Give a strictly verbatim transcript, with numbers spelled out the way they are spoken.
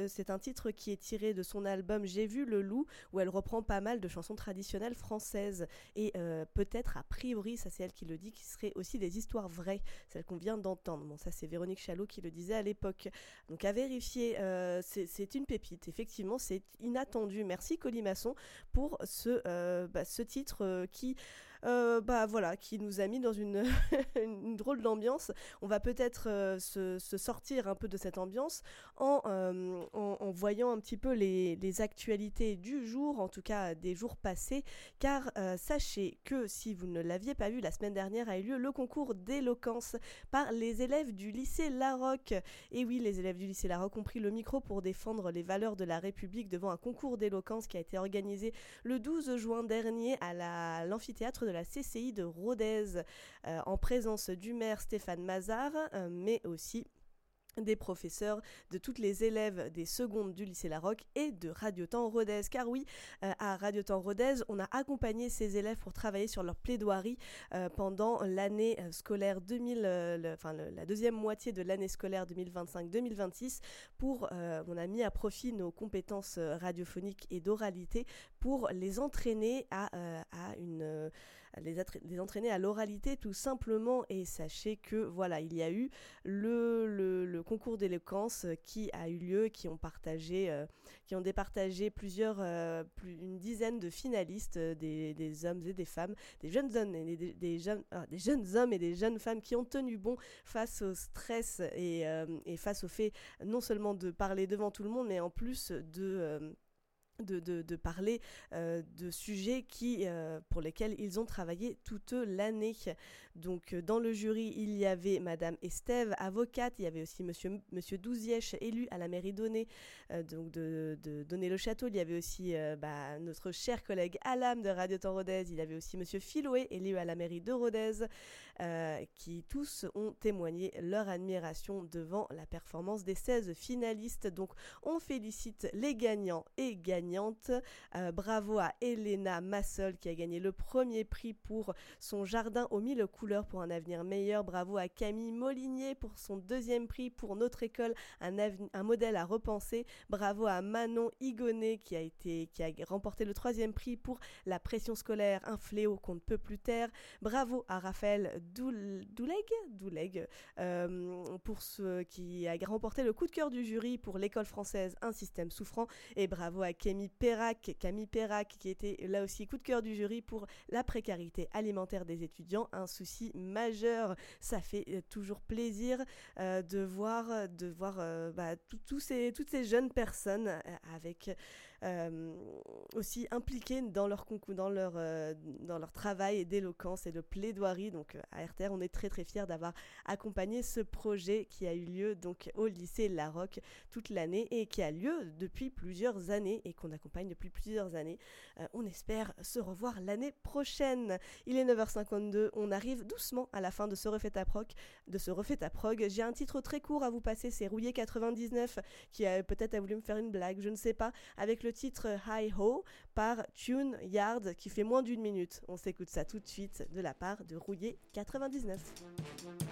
ce, c'est un titre qui est tiré de son album J'ai vu le loup, où elle reprend pas mal de chansons traditionnelles françaises. Et euh, peut-être, a priori, ça c'est elle qui le dit, qui seraient aussi des histoires vraies, celles qu'on vient d'entendre. Bon, ça c'est Véronique Chalot qui le disait à l'époque. Donc à vérifier, euh, c'est, c'est une pépite. Effectivement, c'est inattendu. Merci Colimaçon pour ce, euh, bah, ce titre euh, qui, euh, bah, voilà, qui nous a mis dans une, une drôle d'ambiance. On va peut-être euh, se, se sortir un peu de cette ambiance en, euh, en, en voyant un petit peu les, les actualités du jour, en tout cas des jours passés, car euh, sachez que si vous ne l'aviez pas vu, la semaine dernière a eu lieu le concours d'éloquence par les élèves du lycée Larocque. Et oui, les élèves du lycée Larocque ont pris le micro pour défendre les valeurs de la République devant un concours d'éloquence qui a été organisé le douze juin dernier à la, l'amphithéâtre de la C C I de Rodez, euh, en présence du maire Stéphane Mazard, euh, mais aussi des professeurs, de toutes les élèves des secondes du lycée Larocque et de Radio Temps Rodez. Car oui, euh, à Radio Temps Rodez, on a accompagné ces élèves pour travailler sur leur plaidoirie euh, pendant l'année scolaire deux mille, euh, le, enfin le, la deuxième moitié de l'année scolaire deux mille vingt-cinq deux mille vingt-six. Pour, euh, on a mis à profit nos compétences radiophoniques et d'oralité pour les entraîner à, euh, à une, euh, les, attra- les entraîner à l'oralité tout simplement. Et sachez que voilà, il y a eu le, le, le concours d'éloquence qui a eu lieu, qui ont partagé, euh, qui ont départagé plusieurs, euh, plus, une dizaine de finalistes, euh, des, des hommes et des femmes, des jeunes hommes et des, des, jeunes, ah, des jeunes hommes et des jeunes femmes qui ont tenu bon face au stress et, euh, et face au fait non seulement de parler devant tout le monde, mais en plus de euh, De, de, de parler euh, de sujets qui, euh, pour lesquels ils ont travaillé toute l'année. Donc dans le jury, il y avait Madame Estève, avocate, il y avait aussi Monsieur, Monsieur Douzièche, élu à la mairie d'Aunay, euh, donc de, de Donay-le-Château. Il y avait aussi euh, bah, notre cher collègue Alam de Radio Temps Rodez, il y avait aussi Monsieur Philoé, élu à la mairie de Rodez, euh, qui tous ont témoigné leur admiration devant la performance des seize finalistes. Donc on félicite les gagnants et gagnantes. Euh, bravo à Elena Massol qui a gagné le premier prix pour son jardin aux mille couleurs pour un avenir meilleur. Bravo à Camille Molinier pour son deuxième prix pour notre école, un, aven- un modèle à repenser. Bravo à Manon Higonnet qui a, été, qui a remporté le troisième prix pour la pression scolaire, un fléau qu'on ne peut plus taire. Bravo à Raphaël Doul- Douleg, Douleg euh, pour ce qui a remporté le coup de cœur du jury pour l'école française, un système souffrant. Et bravo à Camille Perrac, Camille Perrac qui était là aussi coup de cœur du jury pour la précarité alimentaire des étudiants, un souci majeur. Ça fait euh, toujours plaisir euh, de voir, de voir euh, bah, tous ces, toutes ces jeunes personnes euh, avec euh, aussi impliquées dans leur concours, dans leur, euh, dans leur travail d'éloquence et de plaidoirie. Donc euh, à R T R, on est très très fiers d'avoir accompagné ce projet qui a eu lieu donc au lycée Larocque toute l'année et qui a lieu depuis plusieurs années et qu'on accompagne depuis plusieurs années. Euh, on espère se revoir l'année prochaine. Il est neuf heures cinquante-deux, on arrive doucement à la fin de ce refait ta prog. De ce refait ta prog. J'ai un titre très court à vous passer, c'est Rouillé quatre-vingt-dix-neuf qui a peut-être a voulu me faire une blague, je ne sais pas, avec le titre Hi Ho par Tune Yard qui fait moins d'une minute. On s'écoute ça tout de suite de la part de Rouillé quatre-vingt-dix-neuf.